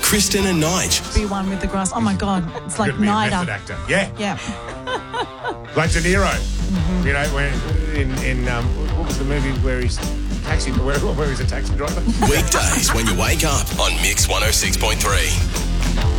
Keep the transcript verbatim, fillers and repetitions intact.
Kristen and Nige. Be one with the grass. Oh, my God. It's like Could be a method Nida. actor. Yeah. Yeah. Like De Niro. Mm-hmm. You know, when in, in um, what was the movie where he's taxi, where, where he's a taxi driver? Weekdays when you wake up on Mix one oh six point three.